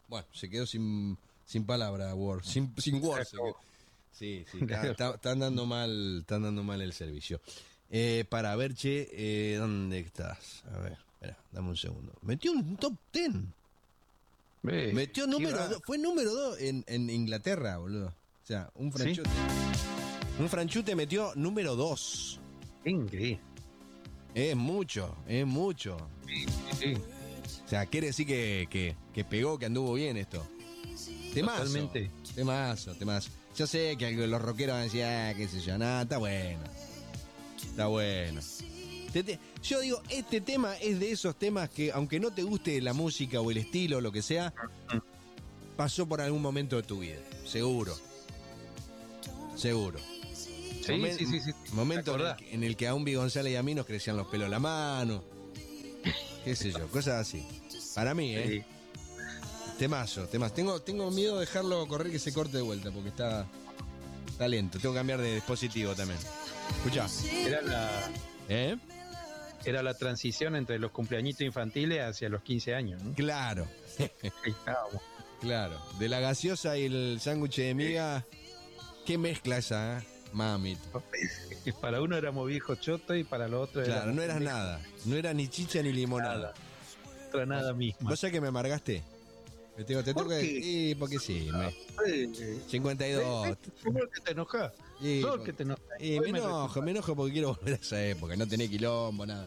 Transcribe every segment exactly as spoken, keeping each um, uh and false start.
Bueno, se quedó sin, sin palabra, Word. Sin, sin Word. Se quedó. Sí, sí, está, está, están dando mal, están dando mal el servicio. Eh, para ver, che, eh, ¿dónde estás? A ver, espera, dame un segundo. Metió un top ten. Ve, Metió número dos, fue número dos en, en Inglaterra, boludo. O sea, un franchute. ¿Sí? Un franchute metió número dos. Increíble. Es mucho, es mucho. Sí, sí. O sea, quiere decir que, que, que pegó, que anduvo bien esto. Temazo. Totalmente. Temazo, temazo. Yo sé que los rockeros van a decir, ah, qué sé yo, nada, está bueno. Está bueno. Yo digo, este tema es de esos temas que, aunque no te guste la música o el estilo o lo que sea, pasó por algún momento de tu vida. Seguro. Seguro. Sí, Momen- sí, sí, sí. Momento en el, que, en el que a Umbi González y a mí nos crecían los pelos en la mano. Qué sé yo, cosas así. Para mí, ¿eh? Sí. Temazo, temazo. Tengo, tengo miedo de dejarlo correr que se corte de vuelta porque está, está lento. Tengo que cambiar de dispositivo también. Escuchá. Era la, ¿Eh? era la transición entre los cumpleañitos infantiles hacia los quince años, ¿no? Claro. Ahí estábamos. Claro. De la gaseosa y el sándwich de miga. Qué mezcla esa, ¿eh? Mamita. Para uno éramos viejos chotos y para los otros Claro, éramos no eras nada. No era ni chicha ni limonada. nada. Otra nada misma. ¿Vos sabés que me amargaste? Te tengo, te tengo ¿Por que. qué? Sí, porque sí. Me... Eh, cincuenta y dos. ¿Cómo que te enojas? Sí, ¿Sos porque- que te enojas? Y Hoy me enojo, resulta- me enojo porque quiero volver a esa época. No tenés quilombo, nada.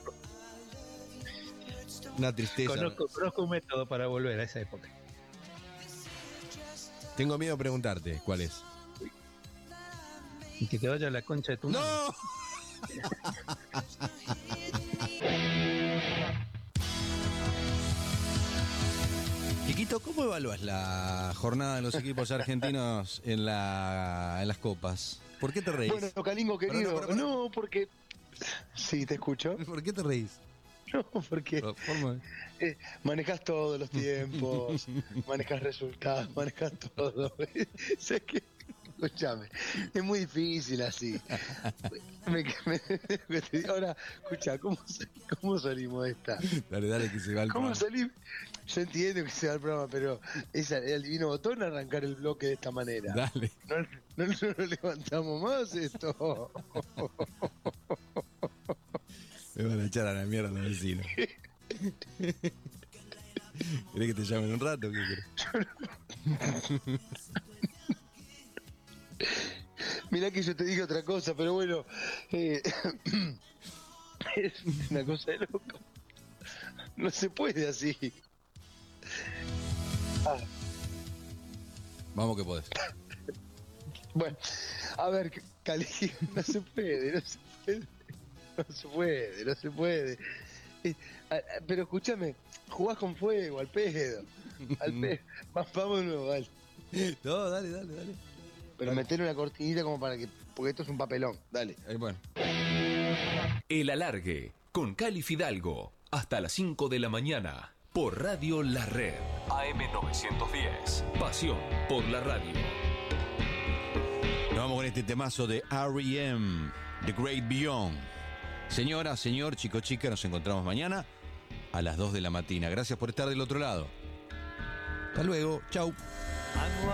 Una tristeza. Conozco, conozco un método para volver a esa época. Tengo miedo de preguntarte cuál es. Y que te vaya a la concha de tu madre. ¡No! Chiquito, ¿cómo evalúas la jornada de los equipos argentinos en, la, en las copas? ¿Por qué te reís? Bueno, Calingo querido, Pero no, pero- pero- no, porque... Sí, te escucho. ¿Por qué te reís? No, porque Por- por- eh, manejas todos los tiempos, manejas resultados, manejas todo. Sé que, escúchame, es muy difícil así. Me- me- ahora, escucha, ¿cómo, ¿cómo salimos de esta? Dale, dale, que se va el ¿Cómo programa. salimos? Yo entiendo que se va el programa, pero es el divino botón arrancar el bloque de esta manera. Dale. No, no, no lo levantamos más esto. Me van a echar a la mierda los vecinos. ¿Querés que te llamen un rato? ¿Qué querés? Mirá que yo te dije otra cosa, pero bueno, eh, es una cosa de loco. No se puede así. Ah, Vamos que podés. bueno, a ver, Cali, no se puede, no se puede, no se puede, no se puede. Eh, a- a- pero escúchame, jugás con fuego, al pedo, al pedo. Va- Vámonos, vale. No, dale, dale, dale. Pero meter una cortinita como para que, porque esto es un papelón, dale. Eh, bueno. El Alargue, con Cali Fidalgo, hasta las cinco de la mañana, por Radio La Red. A M novecientos diez, pasión por la radio. Nos vamos con este temazo de R E M, The Great Beyond. Señora, señor, chico, chica, nos encontramos mañana a las dos de la mañana. Gracias por estar del otro lado. Hasta luego. Chau.